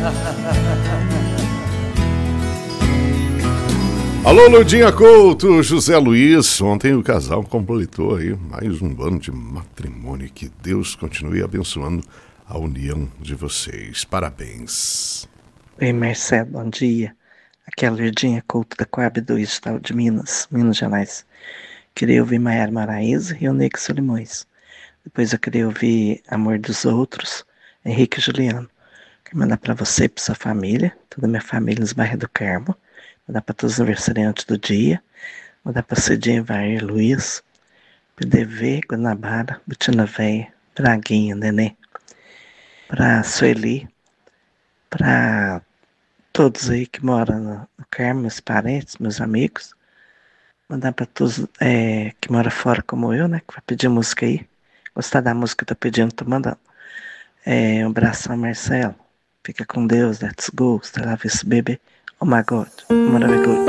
Alô, Ludinha Couto, José Luiz. Ontem o casal completou aí mais um ano de matrimônio. Que Deus continue abençoando a união de vocês. Parabéns. Oi, Marcelo, bom dia. Aqui é a Ludinha Couto da Coab 2, estado de Minas Gerais. Queria ouvir Maiara Maraíza e Onix Solimões. Depois eu queria ouvir Amor dos Outros, Henrique e Juliano. Quero mandar para você e para sua família, toda a minha família nos bairros do Carmo. Mandar para todos os aniversariantes do dia. Mandar para Cidinha, Vair, Luiz, PDV, Guanabara, Butina Véia, Braguinha, Nenê. Para Sueli, para todos aí que moram no Carmo, meus parentes, meus amigos. Mandar para todos que moram fora como eu, né? Que vai pedir música aí. Gostar da música que eu tô pedindo, tô mandando. Um abração, Marcelo. Fica com Deus, let's go. Stay love this baby. Oh my God, oh my God.